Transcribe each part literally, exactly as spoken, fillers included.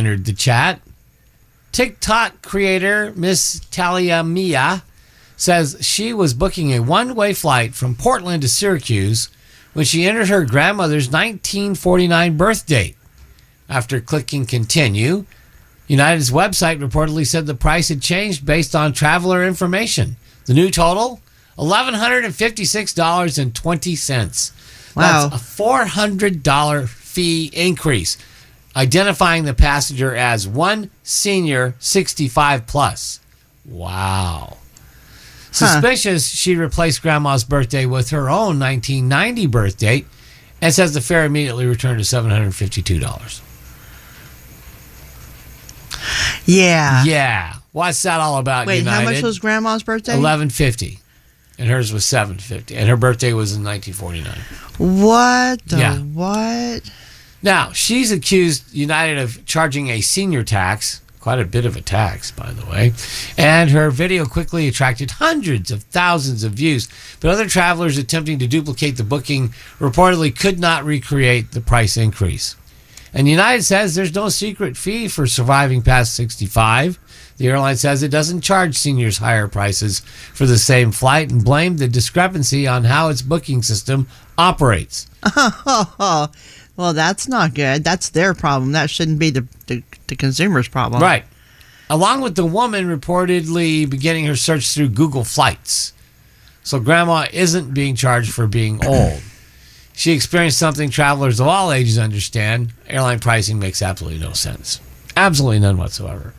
entered the chat. TikTok creator Miss Talia Mia says she was booking a one-way flight from Portland to Syracuse when she entered her grandmother's nineteen forty-nine birth date. After clicking continue, United's website reportedly said the price had changed based on traveler information. The new total, one thousand one hundred fifty-six dollars and twenty cents. Wow. That's a four hundred dollars fee increase, identifying the passenger as one senior sixty-five plus. Wow. Suspicious, she replaced Grandma's birthday with her own nineteen ninety birth date and says the fare immediately returned to seven hundred fifty-two dollars. Yeah. Yeah. What's that all about, Wait, United? how much was Grandma's birthday? eleven fifty, and hers was seven fifty, and her birthday was in nineteen forty-nine. What the Yeah. what? Now, she's accused United of charging a senior tax, quite a bit of a tax, by the way, and her video quickly attracted hundreds of thousands of views, but other travelers attempting to duplicate the booking reportedly could not recreate the price increase. And United says there's no secret fee for surviving past sixty-five. The airline says it doesn't charge seniors higher prices for the same flight and blamed the discrepancy on how its booking system operates. Oh, well, that's not good. That's their problem. That shouldn't be the, the, the consumer's problem. Right. Along with the woman reportedly beginning her search through Google Flights. So Grandma isn't being charged for being old. She experienced something travelers of all ages understand. Airline pricing makes absolutely no sense. Absolutely none whatsoever.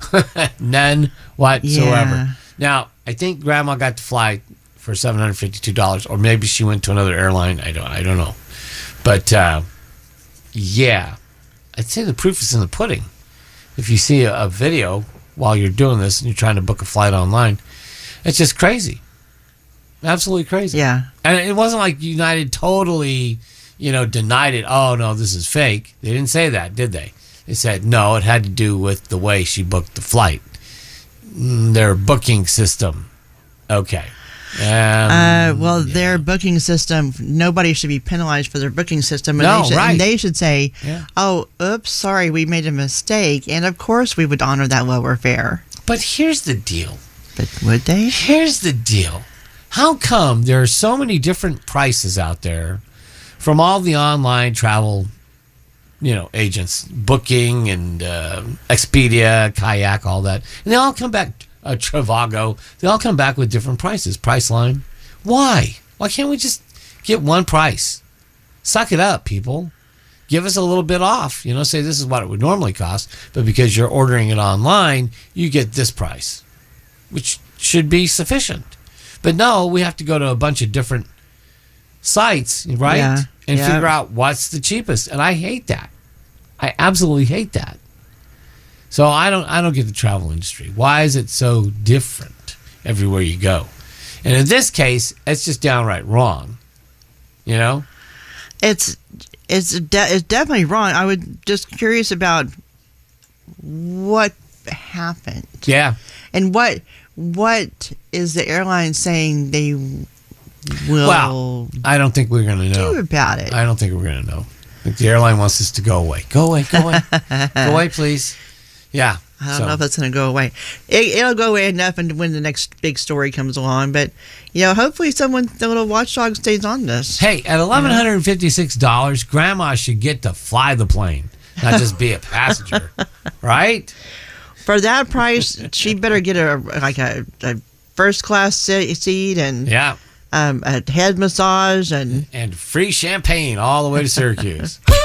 None whatsoever. Yeah. Now, I think Grandma got to fly for seven hundred fifty-two dollars, or maybe she went to another airline. I don't I don't know. But, uh, yeah, I'd say the proof is in the pudding. If you see a, a video while you're doing this and you're trying to book a flight online, it's just crazy. Absolutely crazy. Yeah. And it wasn't like United totally, you know, denied it. Oh, no, this is fake. They didn't say that, did they? They said, no, it had to do with the way she booked the flight. Mm, their booking system. Okay. Um, Uh, well, yeah. their booking system, nobody should be penalized for their booking system. And No, they should, right. And they should say, Yeah. oh, oops, sorry, we made a mistake. And of course we would honor that lower fare. But here's the deal. But would they? Here's the deal. How come there are so many different prices out there from all the online travel, you know, agents, Booking and uh, Expedia, Kayak, all that, and they all come back, uh, Trivago, they all come back with different prices, Priceline. Why? Why can't we just get one price? Suck it up, people. Give us a little bit off. You know, say this is what it would normally cost, but because you're ordering it online, you get this price, which should be sufficient. But no, we have to go to a bunch of different sites, right? Yeah, and yeah. figure out what's the cheapest. And I hate that. I absolutely hate that. So I don't I don't get the travel industry. Why is it so different everywhere you go? And in this case, it's just downright wrong. You know? It's it's de- it's definitely wrong. I was just curious about what happened. Yeah. And what what is the airline saying they will Well, I don't think we're going to know. do about it? I don't think we're going to know. I think the airline wants us to go away. Go away, go away. Go away, please. Yeah. I don't so. know if that's going to go away. It, it'll go away enough and when the next big story comes along. But, you know, hopefully someone, the little watchdog stays on this. Hey, at one thousand one hundred fifty-six dollars, Grandma should get to fly the plane, not just be a passenger. Right? For that price, she better get a like a, a first class seat and Yeah. um, a head massage and And free champagne all the way to Syracuse.